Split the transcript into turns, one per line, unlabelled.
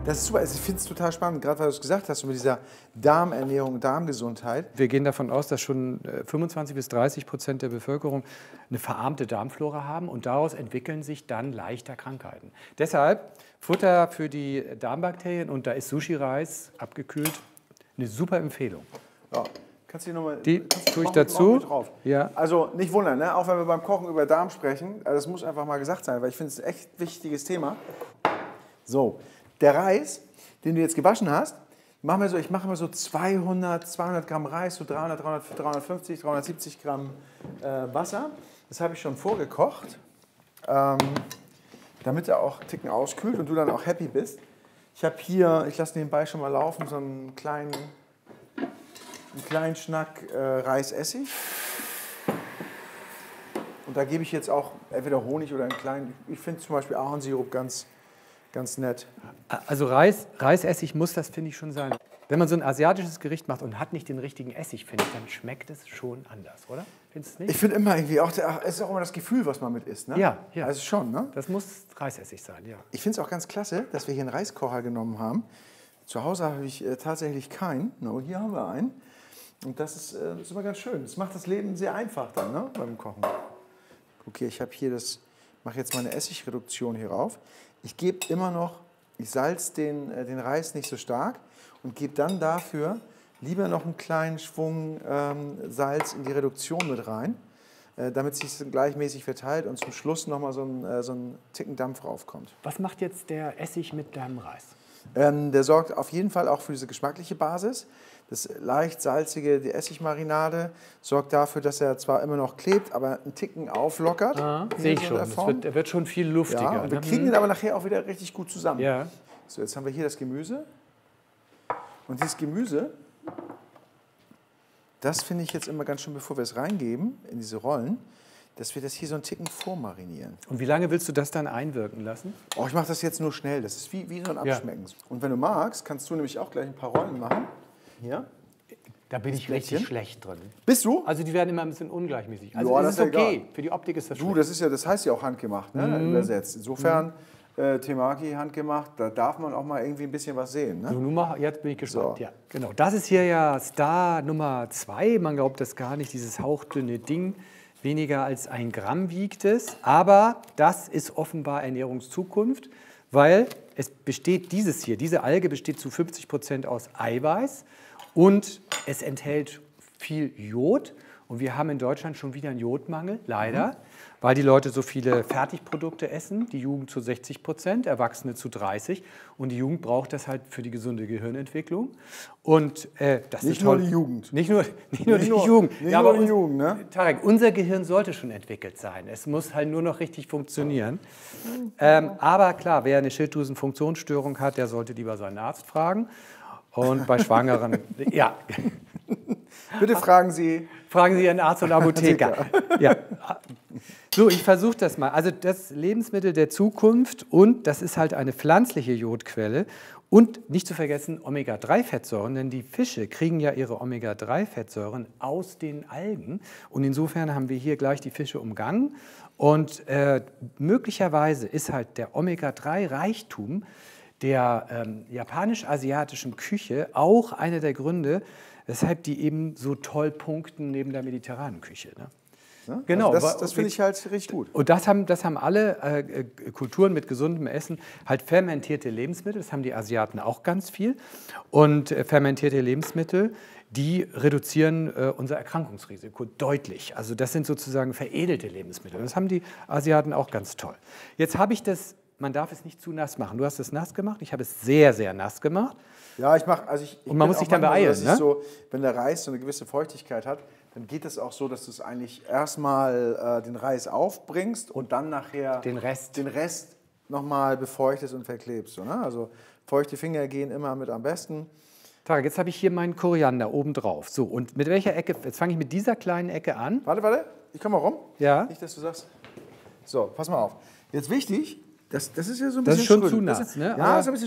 Das ist super. Ich finde es total spannend, gerade weil du es gesagt hast, mit dieser Darmernährung, Darmgesundheit.
Wir gehen davon aus, dass schon 25 bis 30% der Bevölkerung eine verarmte Darmflora haben und daraus entwickeln sich dann leichter Krankheiten. Deshalb Futter für die Darmbakterien und da ist Sushi-Reis abgekühlt eine super Empfehlung.
Ja. Kannst du die nochmal?
Die tue ich dazu.
Drauf.
Ja.
Also nicht wundern, ne? Auch wenn wir beim Kochen über Darm sprechen, das muss einfach mal gesagt sein, weil ich finde es ein echt wichtiges Thema. So, der Reis, den du jetzt gewaschen hast, machen wir so, ich mache immer so 200 Gramm Reis, so 350, 370 Gramm Wasser. Das habe ich schon vorgekocht, damit er auch einen Ticken auskühlt und du dann auch happy bist. Ich habe hier, ich lasse nebenbei schon mal laufen, so einen kleinen Schnack Reisessig. Und da gebe ich jetzt auch entweder Honig oder einen kleinen, ich finde zum Beispiel Ahornsirup ganz nett.
Also Reisessig muss das, finde ich, schon sein. Wenn man so ein asiatisches Gericht macht und hat nicht den richtigen Essig, finde ich, dann schmeckt es schon anders, oder? Findest du nicht?
Ich finde immer irgendwie, es ist auch immer das Gefühl, was man mit isst, ne?
Ja.
Also schon, ne?
Das muss Reisessig sein, ja.
Ich finde es auch ganz klasse, dass wir hier einen Reiskocher genommen haben. Zu Hause habe ich tatsächlich keinen. No, hier haben wir einen. Und das ist immer ganz schön. Das macht das Leben sehr einfach dann, ne? Beim Kochen. Okay, ich habe hier mache jetzt meine Essigreduktion hier rauf. Ich gebe immer noch, ich salze den Reis nicht so stark und gebe dann dafür lieber noch einen kleinen Schwung Salz in die Reduktion mit rein, damit es sich gleichmäßig verteilt und zum Schluss nochmal so ein Ticken Dampf raufkommt.
Was macht jetzt der Essig mit deinem Reis?
Der sorgt auf jeden Fall auch für diese geschmackliche Basis. Das leicht salzige, die Essigmarinade sorgt dafür, dass er zwar immer noch klebt, aber einen Ticken auflockert.
Sehe ich schon. Er wird schon viel luftiger.
Ja, und wir kriegen ihn aber nachher auch wieder richtig gut zusammen.
Ja.
So, jetzt haben wir hier das Gemüse. Und dieses Gemüse, das finde ich jetzt immer ganz schön, bevor wir es reingeben in diese Rollen, dass wir das hier so einen Ticken vormarinieren.
Und wie lange willst du das dann einwirken lassen?
Oh, ich mache das jetzt nur schnell. Das ist wie so ein Abschmecken. Ja. Und wenn du magst, kannst du nämlich auch gleich ein paar Rollen machen. Hier.
Da bin ich richtig schlecht drin.
Bist du?
Also die werden immer ein bisschen ungleichmäßig. Also
ja,
das ist okay. Egal. Für die Optik ist das schön.
Das heißt ja auch handgemacht, ne? Übersetzt. Insofern, Temaki handgemacht, da darf man auch mal irgendwie ein bisschen was sehen. Ne?
Jetzt bin ich gespannt. So. Ja, genau. Das ist hier ja Star Nummer 2. Man glaubt das gar nicht, dieses hauchdünne Ding. Weniger als 1 Gramm wiegt es. Aber das ist offenbar Ernährungszukunft, weil es besteht diese Alge besteht zu 50% aus Eiweiß. Und es enthält viel Jod. Und wir haben in Deutschland schon wieder einen Jodmangel, leider, weil die Leute so viele Fertigprodukte essen. Die Jugend zu 60%, Erwachsene zu 30%. Und die Jugend braucht das halt für die gesunde Gehirnentwicklung. Und das
nicht
ist toll.
Nur die Jugend.
Nicht nur die Jugend.
Nicht nur die Jugend, ne?
Tarek, unser Gehirn sollte schon entwickelt sein. Es muss halt nur noch richtig funktionieren. Aber klar, wer eine Schilddrüsenfunktionsstörung hat, der sollte lieber seinen Arzt fragen. Und bei Schwangeren, ja.
Bitte fragen Sie
Ihren Arzt und Apotheker. Ja. So, ich versuche das mal. Also das Lebensmittel der Zukunft und das ist halt eine pflanzliche Jodquelle. Und nicht zu vergessen Omega-3-Fettsäuren, denn die Fische kriegen ja ihre Omega-3-Fettsäuren aus den Algen. Und insofern haben wir hier gleich die Fische umgangen. Und möglicherweise ist halt der Omega-3-Reichtum der japanisch-asiatischen Küche auch einer der Gründe, weshalb die eben so toll punkten neben der mediterranen Küche. Ne?
Ja, genau, also das finde ich halt richtig gut.
Und das haben alle Kulturen mit gesundem Essen, halt fermentierte Lebensmittel, das haben die Asiaten auch ganz viel. Und fermentierte Lebensmittel, die reduzieren unser Erkrankungsrisiko deutlich. Also das sind sozusagen veredelte Lebensmittel. Das haben die Asiaten auch ganz toll. Jetzt habe ich das. Man darf es nicht zu nass machen. Du hast es nass gemacht, ich habe es sehr, sehr nass gemacht.
Ja,
und man muss sich dann beeilen.
Ne? So, wenn der Reis so eine gewisse Feuchtigkeit hat, dann geht es auch so, dass du es eigentlich erstmal den Reis aufbringst und dann nachher den Rest nochmal befeuchtest und verklebst. So, ne? Also feuchte Finger gehen immer mit am besten.
Tarek, jetzt habe ich hier meinen Koriander oben drauf. So, und mit welcher Ecke? Jetzt fange ich mit dieser kleinen Ecke an.
Warte, ich komme mal rum.
Ja.
Nicht, dass du sagst. So, pass mal auf. Jetzt wichtig. Das ist ja so ein bisschen
Das ist schon zu nass, ne?
Ja, das ist ein bisschen